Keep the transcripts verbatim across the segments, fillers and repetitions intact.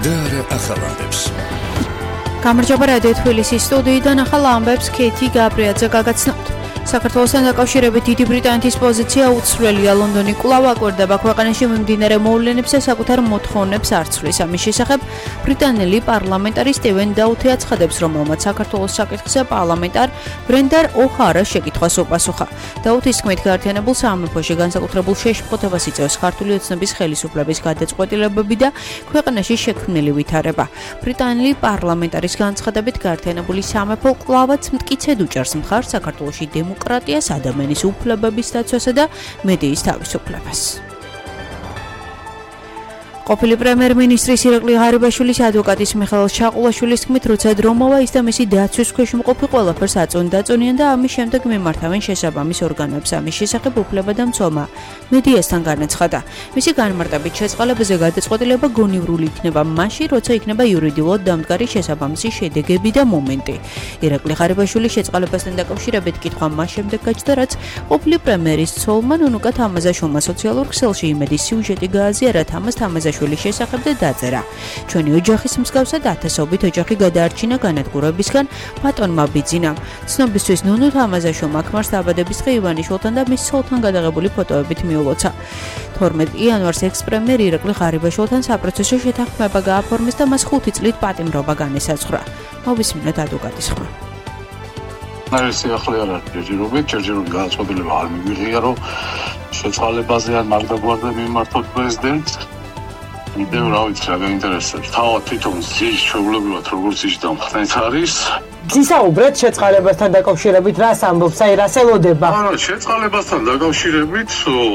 და არა ახალ ამბებს. გამარჯობა რადიო თბილისის სტუდიიდან ახალ ამბებს კეთი გაბრიაძე გაგაცნობთ. საქართველოსთან დაკავშირებით დიდი ბრიტანეთის პოზიცია უცვლელია. ლონდონი კვლავ აკვირდება ქვეყანაში მიმდინარე მოვლენებს და საკუთარ მოთხოვნებს არ ცვლის. ამის შესახებ ბრიტანელი პარლამენტარი სტივენ დაუთი აცხადებს, რომელმაც საქართველოს საკითხზე პარლამენტარ ბრენდან ო'ჰარას შეკითხვას უპასუხა. დაუთის თქმით, გაერთიანებულ სამეფოში განსაკუთრებულ შეშფოთებას იწევს ქართული ოცნების ხელისუფლების გადაწყვეტილებები და ქვეყანაში შექმნილი ვითარება. ბრიტანელი პარლამენტარის განცხადებით, გაერთიანებული სამეფო კვლავაც მტკიცედ უჭერს მხარს საქართველოში დემოკრატიას, ადამიანის უფლებების დაცვასა და მედიის თავისუფლებას. ყოფილი პრემიერ-მინისტრის ირაკლი ღარიბაშვილის ადვოკატის მიხეილ ჩაყულაშვილის თქმით, როცა დრომოვა ის და მისი დაცვის ქვეშ მყოფი ყველაფერს აწონდაწონიან და ამის შემდეგ მიმართავენ შესაბამის ორგანოებს. ამის შესახებ უფლება და მცველმა მედიასთან განაცხადა. მისი განმარტებით, შეწყალებაზე გადაწყვეტილება გონივრული იქნება მაშინ, როცა იქნება იურიდიულად დამდგარი შესაბამისი შედეგები და მომენტი. ირაკლი ღარიბაშვილის შეწყალებასთან დაკავშირებით კითხვა მას შემდეგ გაჩნდა, რაც ყოფილი პრემიერის ცოლმა ნუნუკა თამაზაშვილმა სოციალურ ქსელში იმედის სიუჟეტი გააზიარა თამაზ თამაზაშვილის შესახებ და დაწერა. ჩვენი ოჯახის მსგავსად ათასობით ოჯახი გადაარჩინა განადგურებისგან ბატონმა ბიძინამ. ცნობისთვის ნუნუ თამაზაშვილმა ქმარს დაბადების დღე ივანიშვილთან და მის ცოლთან გადაღებული ფოტოებით მიულოცა. თორმეტი იანვარს ექს-პრემიერ ირაკლი ღარიბაშვილთან საპროცესო შეთანხმება გააფორმეს და მას ხუთი წლით პატიმრობა განესაზღვრა. მოვისმინოთ ადვოკატის ხმა. ნაირსი ახლა არ არის ჯერჯერობით, ჯერჯერობით განაცხადება არ მიგვიღია, რომ შეწყალებაზე ან მარდაგვარზე მიმართოთ პრეზიდენტს. მიდევ რა ვიცი რა გაინტერესებს. თავად თვითონ ზის ჩვეულებრივად როგორც ის დამხნეთ არის. გისაუბრეთ შეწყალებასთან დაკავშირებით რას ამბობს, აი რას ელოდება? არა, შეწყალებასთან დაკავშირებით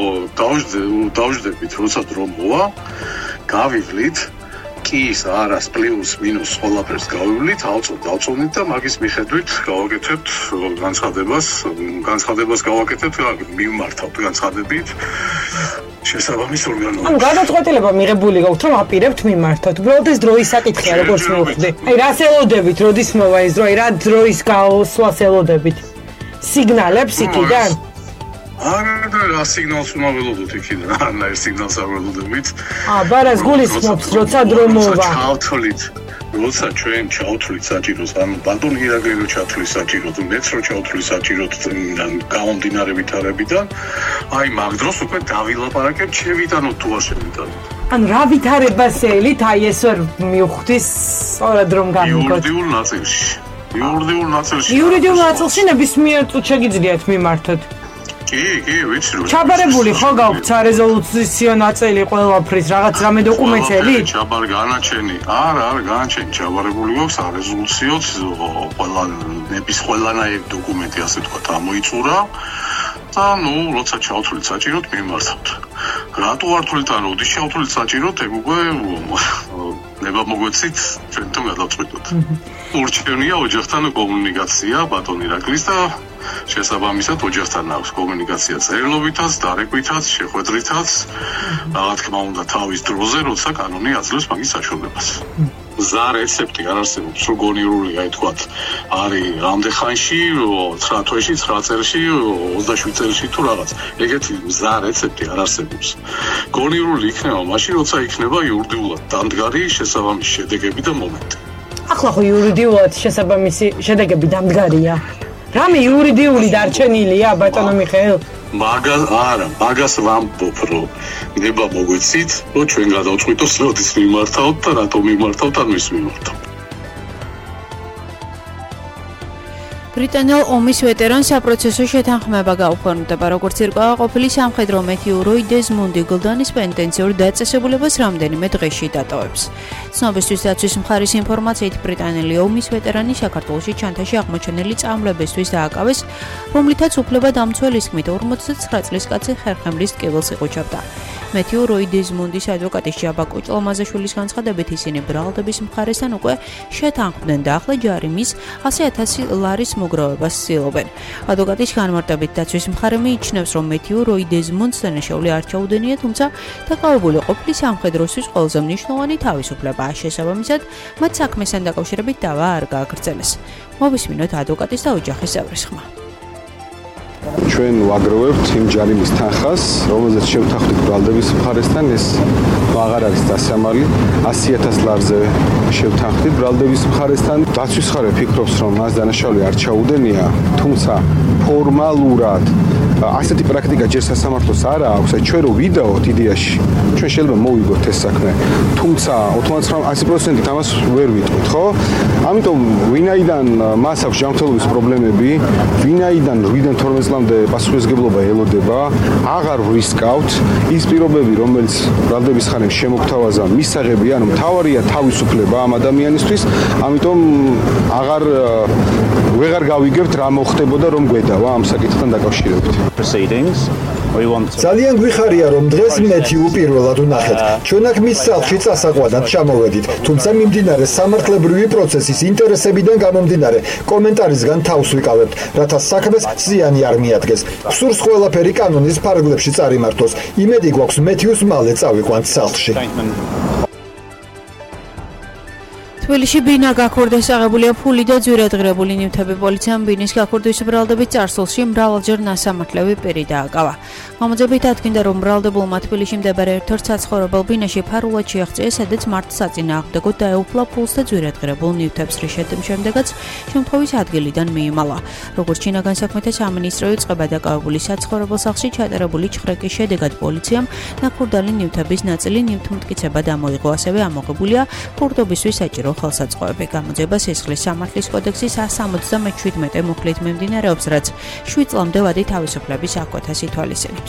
დავждებით, როცა დრო მოვა, გავივლით კის არას პლუს მინუს ყველაფერს გავივლით, ავწოთ, დავწონით და მაგის მიხედვით გავაკეთებთ განცხადებას, განცხადებას გავაკეთებთ, მიმართავთ განცხადებით შესაბამის ორგანოებს. ანუ გადაწყვეტილება მიღებული გაქვთ, რომ აპირებთ მიმართოთ. უბრალოდ ეს დროის საკითხია, როგორც მოვხდი. აი რას ელოდებით, როდის მოვა ეს დრო, აი რა დროის გავსვლას ელოდებით? სიგნალებს იქიდან? არა, რა სიგნალს უნდა ველოდოთ იქიდან? არა, ეს სიგნალს არ ველოდებით. აა, ბარას გულისხმობთ, როცა დრო მოვა. ჩავთვლით, როცა ჩვენ ჩავთვლით საჭიროს, ანუ ბატონი ირაკლი რო ჩავთვლის საჭიროს, მეც რო ჩავთვლის საჭიროს გამომდინარე ვითარებიდან, აი მაგ დროს უკვე დავილაპარაკებ, შევიტანოთ თუ არ შევიტანოთ. ანუ რა ვითარებას ეილით, აი ეს ვერ მივხვდის სწორად რომ გამიგოთ. იურიდიულ ნაწილში. იურიდიულ ნაწილში. იურიდიულ ნაწილში ნებისმიერ წუთს შეგიძლიათ მიმართოთ. კი, კი, ვიცი რომ. ჩაბარებული ხო გაქვთ სარეზოლუციო ნაწილი ყველაფრის, რაღაც რამე დოკუმენტები? ჩაბარ განაჩენი. არა, არა, განაჩენი ჩაბარებული გვაქვს სარეზოლუციოც, ყველა ნების ყველანაირი დოკუმენტი ასე თქვა ამოიწურა. და ნუ როცა ჩავთვლით საჭიროდ მიმართავთ. რატო არ თვლით ან როდის ჩავთვლით საჭიროდ, ეგ უკვე ნება მოგვეცით ჩვენთან გადავწყვეტოთ. ურჩევნია ოჯახთან კომუნიკაცია ბატონ ირაკლის და შესაბამისად ოჯახთან აქვს კომუნიკაცია წერილობითაც, დარეკვითაც, შეხვედრითაც, რა თქმა უნდა თავის დროზე, როცა კანონი აძლევს მაგის საშუალებას. გზა რეცეპტი არ არსებობს, რო გონივრული, აი თქვათ, არის რამდენ ხანში, ცხრა თვეში, ცხრა წელში, ოცდაშვიდ წელში თუ რაღაც. ეგეთი გზა რეცეპტი არ არსებობს. გონივრული იქნება მაშინ, როცა იქნება იურიდიულად დამდგარი შესაბამისი შედეგები და მომენტი. ახლა ხო იურიდიულად შესაბამისი შედეგები დამდგარია. რამე იურიდიული დარჩენილია ბატონო მიხეილ? მაგას არა, მაგას ვამბობ, რომ ნება მოგვეცით, რომ ჩვენ გადავწყვიტოს როდის მიმართავთ და რატო მიმართავთ ან ვის მიმართავთ. ბრიტანელ ომის ვეტერან საპროცესო შეთანხმება გაუფორმდება, როგორც ირკვევა ყოფილი სამხედრო მეტიუ როი დეზმონდი გლდანის პენტენციურ დაწესებულებას რამდენიმე დღეში დატოვებს. ცნობისთვის დაცვის მხარის ინფორმაციით ბრიტანელი ომის ვეტერანი საქართველოში ჩანთაში აღმოჩენილი წამლებისთვის დააკავეს, რომლითაც უფლება დამცველის თქმით ორმოცდაცხრა წლის კაცი ხერხემლის ტკივილს იყვიჩებდა. მეტიუ როი დეზმონდის ადვოკატის ჯაბა კოჭლამაზაშვილის განცხადებით ისინი ბრალდების მხარესთან უკვე შეთანხმდნენ და ახლა ჯარიმის ასი ათასი ლარის მოგროვებას ცდილობენ. ადვოკატის განმარტებით დაცვის მხარე მიიჩნევს, რომ მეტიუ როი დეზმონდს დანაშაული არ ჩაუდენია, თუმცა დაკავებული ყოფილი სამხედროსთვის ყველაზე მნიშვნელოვანი თავისუფლებაა. შესაბამისად, მათ საქმესთან დაკავშირებით დავა არ გააგრძელეს. მოვისმინოთ ადვოკატის და ოჯახის წევრის ხმა. ჩვენ ვაგროვებთ იმ ჯარიმის თანხას, რომელზეც შევთანხმდით ბრალდების მხარესთან, ეს აღარ არის დასამალი, ასი ათას ლარზე შევთანხმდით ბრალდების მხარესთან. დაცვის მხარე ფიქრობს, რომ მას დანაშაული არ ჩაუდენია, თუმცა ფორმალურად ასეთი პრაქტიკა ჯერ სასამართლოს არ აქვს, ჩვენ რო ვიდაოთ იდეაში, ჩვენ შეიძლება მოვიგოთ ეს საქმე, თუმცა ოცდაათი პროცენტით ამას ვერ ვიტყვით, ხო? ამიტომ ვინაიდან მას აქვს ჯანმრთელობის პრობლემები, ვინაიდან რვიდან თორმეტ წლამდე პასუხისმგებლობა ელოდება, აღარ ვრისკავთ ის პირობები, რომელიც ბრალდების ხანემ შემოგთავაზა მისაღებია, ანუ მთავარია თავისუფლება ამ ადამიანისთვის, ამიტომ აღარ ვეღარ გავიგებთ რა მოხდებოდა რომ გვედავა ამ საკითხთან დაკავშირებით. ძალიან გვიხარია რომ დღეს მეთი უპირველად ვნახეთ. ჩვენ აქ მის სახლში წასაყვანად ჩამოვედით, თუმცა მიმდინარე სამართლებრივი პროცესის ინტერესებიდან გამომდინარე, კომენტარისგან თავს ვიკავებთ, რათა საქმეს ზიანი არ მიადგეს. გსურს ყველაფერი კანონის ფარგლებში წარიმართოს. იმედი გვაქვს მეთიუს მალე წავიყვანთ სახლში. თბილისში ბინა გაქორდეს აღებულია ფული და ძვირადღირებული ნივთები. პოლიციამ ბინის გაქორდვის ბრალდებით წარსულში მრავალჯერ ნასამართლები პირი დააკავა. გამოძებით ათქინდა, რომ ბრალდებულმა თბილისში მდებარე ერთ-ერთ საცხოვრებელ ბინაში ფარულად შეაღწია, სადაც მართ საწინააღმდეგოდ დაეუფლა ფულს და ძვირადღირებულ ნივთებს, რის შემდეგაც შემთხვევის ადგილიდან მიიმალა. როგორც შინაგან საქმეთა სამინისტრო იწყება დაკავებული საცხოვრებელ სახლში ჩატარებული ჩხრეკის შედეგად პოლიციამ ნაქურდალი ნივთების ნაწილი ნივთმტკიცებად ამოიღო, ასევე ამოღებულია ფურდობისთვის საჭირო ხელსაწყოები. გამოძიება სისხლის სამართლის კოდექსის სამოცდამეჩვიდმეტე მუხლით მიმდინარეობს, რაც შვიდ წლამდე ვადი თავისუფლების აკვეთას ითვალისწინებს.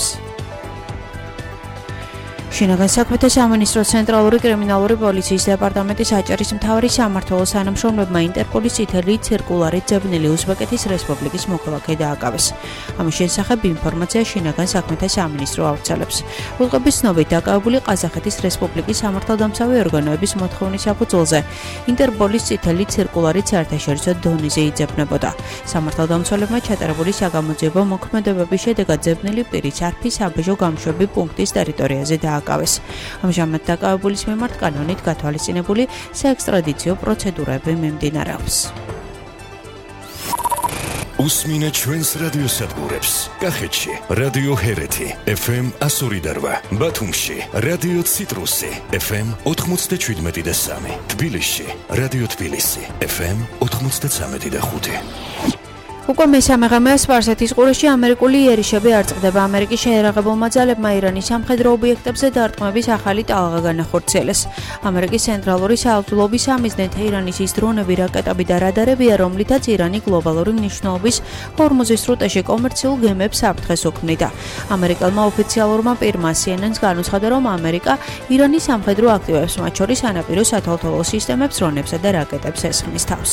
შინაგან საქმეთა სამინისტროს ცენტრალური კრიმინალური პოლიციის დეპარტამენტის აჭარის მთავარი სამმართველოს თანამშრომლებმა ინტერპოლის წითელი ცირკულარით ძებნილი უზბეკეთის რესპუბლიკის მოქალაქე დააკავეს. ამის შესახებ ინფორმაცია შინაგან საქმეთა სამინისტრო ავრცელებს. უწყების ცნობით დაკავებული ყაზახეთის რესპუბლიკის სამართალდამცავი ორგანოების მოთხოვნის საფუძველზე ინტერპოლის წითელი ცირკულარით საერთაშორისო დონეზე იძებნებოდა. სამართალდამცველებმა ჩატარებული საგამოძიებო მოქმედებების შედეგად ძებნილი პირის არფის საბეჟო გამშვები პუნქტის ტერიტორიაზე დააკავეს. ამჟამად დაკავებულის მიმართ კანონით გათვალისწინებული საექსტრადიციო პროცედურები მიმდინარეობს. უსმინე ჩვენს რადიოსადგურებს. კახეთში რადიო ჰერეთი ეფ ემ εκατო ორი და რვა, ბათუმში რადიო ციტრუსი ეფ ემ ოთხმოცდაშვიდმეტი და სამი, თბილისში რადიო თბილისი ეფ ემ ოთხმოცდაცამეტი და ხუთი. უკვე მესამე ღამეა სპარსეთის ყურეში ამერიკული იერიშები არ წყდება. ამერიკის შეერაღებულმა ძალებმა ირანის სამხედრო ობიექტებზე დარტყმების ახალი ტალღა განახორციელეს. ამერიკის ცენტრალური საავადმყოფოს სამიზნედ ირანის ის დრონები, რაკეტები და რადარებია, რომლითაც ირანი გლობალური მნიშვნელობის ჰორმუზის სრუტეში კომერციულ გემებს საფრთხეს უქმნიდა. ამერიკელმა ოფიციალურმა პირმა სი ენ ენ-ს განუცხადა, რომ ამერიკა ირანის სამხედრო აქტივებს, მათ შორის სანაპირო სათვალთვალო სისტემებს, დრონებსა და რაკეტებს ესხმის თავს.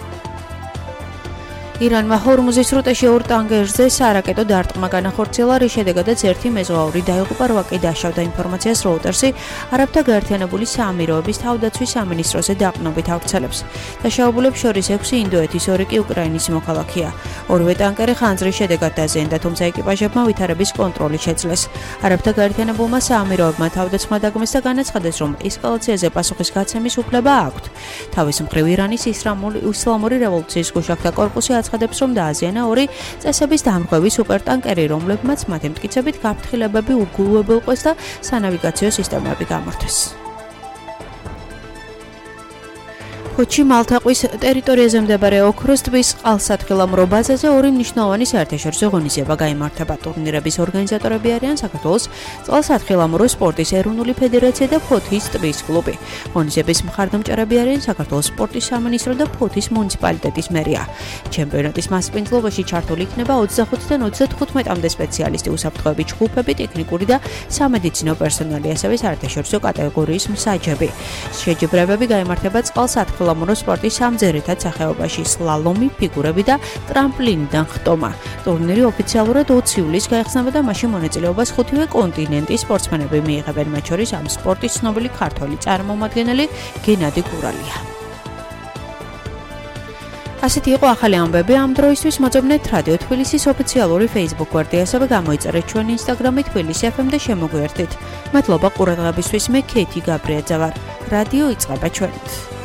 ირანმა ჰორმუზის სრუტეში ორ ტანგერზე სარაკეტო დარტყმა განახორციელა, რის შედეგადაც ერთი მეზღვაური დაიღუპა, რვა კი დაშავდა. ინფორმაციას როუტერსი არაბთა გაერთიანებული საამიროების თავდაცვის სამინისტროზე დაყრდნობით ავრცელებს. დაშავებულებს შორის ექვსი ინდოეთის, ორი კი უკრაინის მოქალაქეა. ორივე ტანკერი ხანძრის შედეგად დაზიანდა, თუმცა ეკიპაჟებმა ვითარების კონტროლი შეძლეს. არაბთა გაერთიანებულმა საამიროებმა თავდაცვა დაგმეს და განაცხადეს, რომ ესკალაციაზე პასუხის გაცემის უფლება აქვთ. თავის მხრივ ირანის ისლამური რევოლუციის გუშაქთა კორპუსი აცხადებს, რომ დააზიანა ორი წესების დამრღვევი სუპერტანკერი, რომლებმაც მათი მტკიცებით გაფრთხილებები უგულებელყვეს და სანავიგაციო სისტემები გამართეს. ფოჩი მალთაყვის ტერიტორიაზე მდებარე ოქროს ტბის წყალსათხილამურო ბაზაზე ორი მნიშვნელოვანი საერთაშორისო ღონისძიება გაიმართება. ტურნირების ორგანიზატორები არიან საქართველოს წყალსათხილამურო სპორტის ეროვნული ფედერაცია და ფოთის ტბის კლუბი. ღონისძიების მხარდამჭერები არიან საქართველოს სპორტის სამინისტრო და ფოთის მუნიციპალიტეტის მერია. ჩემპიონატის მასპინძლობაში ჩართული იქნება ოცდახუთიდან ოცდათხუთმეტამდე სპეციალისტი, უსაფრთხოები ჯგუფები, ტექნიკური და სამედიცინო პერსონალი, ასევე საერთაშორისო კატეგორიის მსაჯები. შეჯიბრებები გაიმართება წყალსათხილამურო ლამურო სპორტის სამძერეთად სახეობაში, სლალომი, ფიგურები და ტრამპლინიდან ხტომა. ტურნირი ოფიციალურად ოცი ივლისს გაიხსნება და მასში მონაწილეობას ხუთივე კონტინენტის სპორტსმენები მიიღებენ, მათ შორის ამ სპორტის ცნობილი ქართველი წარმომადგენელი გენადი გურალია. ასეთი იყო ახალი ამბები ამ დროისთვის. მოწმობთ რადიო თბილისის ოფიციალური Facebook გვერდი, ასევე გამოიწერეთ ჩვენი Instagram-ი თბილისი ეფ ემ და შემოგვიერთდით. მადლობა ყურადღებისთვის. მე ქეითი გაბრიაძე ვარ. რადიო იწყება ჩვენით.